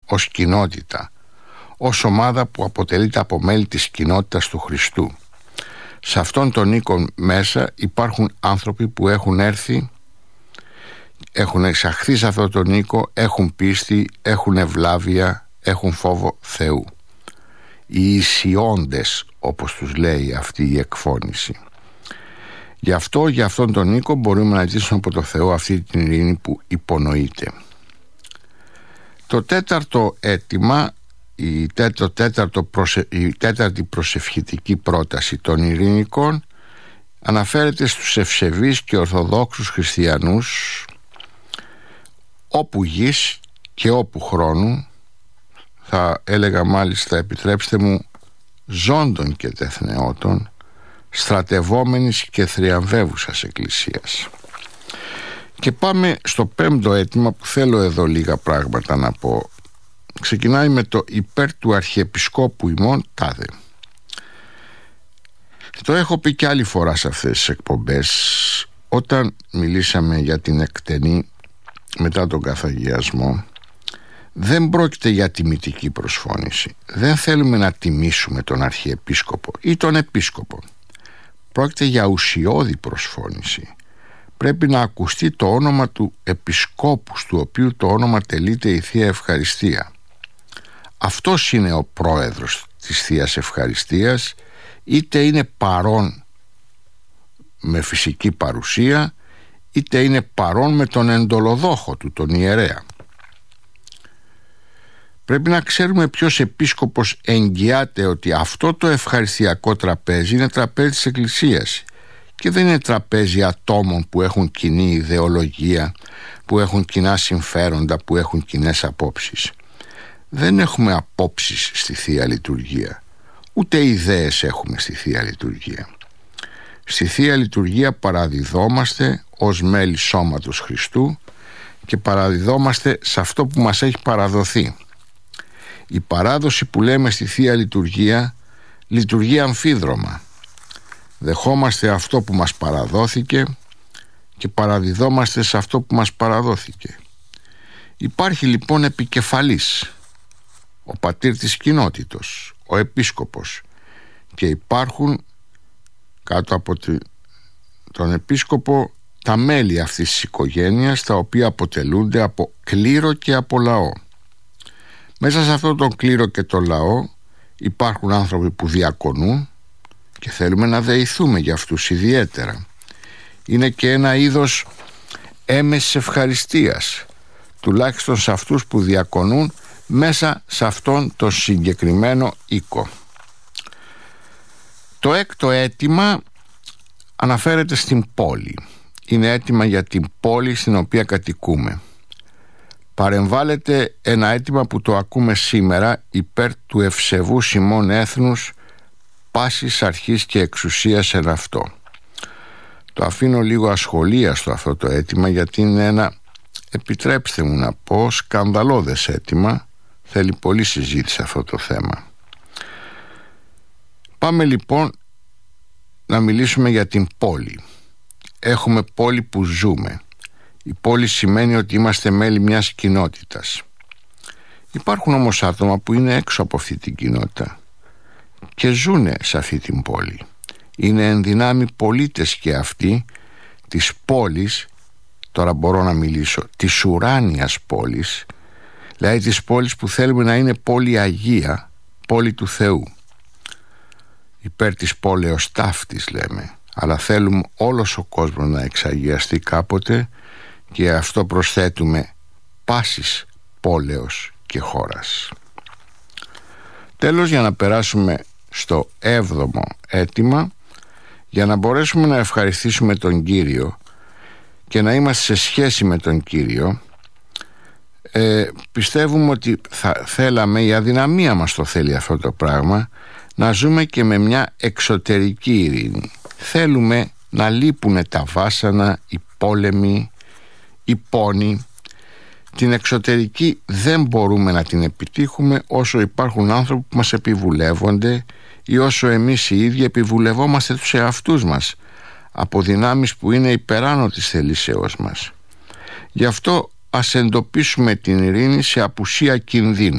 ως κοινότητα, ως ομάδα που αποτελείται από μέλη της κοινότητας του Χριστού. Σε αυτόν τον οίκο μέσα υπάρχουν άνθρωποι που έχουν έρθει, έχουν εξαχθεί σε αυτόν τον οίκο, έχουν πίστη, έχουν ευλάβεια, έχουν φόβο Θεού. Οι ισιώντες, όπως τους λέει αυτή η εκφώνηση. Γι' αυτό, για αυτόν τον οίκο μπορούμε να ζητήσουμε από το Θεό αυτή την ειρήνη που υπονοείται. Το τέταρτο αίτημα, η τέταρτη προσευχητική πρόταση των ειρηνικών αναφέρεται στους ευσεβείς και ορθοδόξους χριστιανούς όπου γης και όπου χρόνου, θα έλεγα μάλιστα, επιτρέψτε μου, ζώντων και τεθνεώτων, στρατευόμενης και θριαμβεύουσας εκκλησίας. Και πάμε στο πέμπτο αίτημα που θέλω εδώ λίγα πράγματα να πω. Ξεκινάει με το υπέρ του Αρχιεπισκόπου ημών τάδε. Το έχω πει και άλλη φορά σε αυτές τις εκπομπές, όταν μιλήσαμε για την εκτενή μετά τον καθαγιασμό. Δεν πρόκειται για τιμητική προσφώνηση. Δεν θέλουμε να τιμήσουμε τον Αρχιεπίσκοπο ή τον Επίσκοπο. Πρόκειται για ουσιώδη προσφώνηση. Πρέπει να ακουστεί το όνομα του Επισκόπου, του οποίου το όνομα τελείται η Θεία Ευχαριστία. Αυτός είναι ο πρόεδρος της Θείας Ευχαριστίας, είτε είναι παρόν με φυσική παρουσία, είτε είναι παρόν με τον εντολοδόχο του, τον ιερέα. Πρέπει να ξέρουμε ποιος επίσκοπος εγγυάται ότι αυτό το ευχαριστιακό τραπέζι είναι τραπέζι της Εκκλησίας και δεν είναι τραπέζι ατόμων που έχουν κοινή ιδεολογία, που έχουν κοινά συμφέροντα, που έχουν κοινές απόψεις. Δεν έχουμε απόψεις στη Θεία Λειτουργία, ούτε ιδέες έχουμε στη Θεία Λειτουργία. Στη Θεία Λειτουργία παραδιδόμαστε ως μέλη σώματος Χριστού και παραδιδόμαστε σε αυτό που μας έχει παραδοθεί. Η παράδοση που λέμε στη Θεία Λειτουργία λειτουργεί αμφίδρομα. Δεχόμαστε αυτό που μας παραδόθηκε και παραδιδόμαστε σε αυτό που μας παραδόθηκε. Υπάρχει λοιπόν επικεφαλής, ο πατήρ της κοινότητος, ο επίσκοπος, και υπάρχουν κάτω από τον επίσκοπο τα μέλη αυτής της οικογένειας, τα οποία αποτελούνται από κλήρο και από λαό. Μέσα σε αυτόν τον κλήρο και το λαό υπάρχουν άνθρωποι που διακονούν και θέλουμε να δεηθούμε για αυτούς ιδιαίτερα. Είναι και ένα είδος έμεσης ευχαριστίας, τουλάχιστον σε αυτούς που διακονούν μέσα σε αυτόν τον συγκεκριμένο οίκο. Το έκτο αίτημα αναφέρεται στην πόλη. Είναι αίτημα για την πόλη στην οποία κατοικούμε. Παρεμβάλλεται ένα αίτημα που το ακούμε σήμερα υπέρ του ευσεβούς ημών έθνους, πάσης αρχής και εξουσίας εν αυτό. Το αφήνω λίγο ασχολίαστο αυτό το αίτημα, γιατί είναι ένα, επιτρέψτε μου να πω, σκανδαλώδες αίτημα. Θέλει πολλή συζήτηση αυτό το θέμα. Πάμε λοιπόν να μιλήσουμε για την πόλη. Έχουμε πόλη που ζούμε. Η πόλη σημαίνει ότι είμαστε μέλη μιας κοινότητας. Υπάρχουν όμως άτομα που είναι έξω από αυτή την κοινότητα και ζουνε σε αυτή την πόλη. Είναι εν δυνάμει πολίτες και αυτοί της πόλης, τώρα μπορώ να μιλήσω, της ουράνιας πόλης, δηλαδή της πόλης που θέλουμε να είναι πόλη Αγία, πόλη του Θεού. Υπέρ της πόλεως ταύτης λέμε, αλλά θέλουμε όλος ο κόσμος να εξαγιαστεί κάποτε, και αυτό προσθέτουμε πάσης πόλεως και χώρας. Τέλος, για να περάσουμε στο 7ο αίτημα, για να μπορέσουμε να ευχαριστήσουμε τον Κύριο και να είμαστε σε σχέση με τον Κύριο, πιστεύουμε ότι θα θέλαμε, η αδυναμία μας το θέλει αυτό το πράγμα, να ζούμε και με μια εξωτερική ειρήνη. Θέλουμε να λείπουνε τα βάσανα, οι πόλεμοι, οι πόνοι. Την εξωτερική δεν μπορούμε να την επιτύχουμε όσο υπάρχουν άνθρωποι που μας επιβουλεύονται ή όσο εμείς οι ίδιοι επιβουλευόμαστε τους εαυτούς μας από δυνάμεις που είναι υπεράνω της θελήσεώς μας. Γι' αυτό ας εντοπίσουμε την ειρήνη σε απουσία κινδύνου.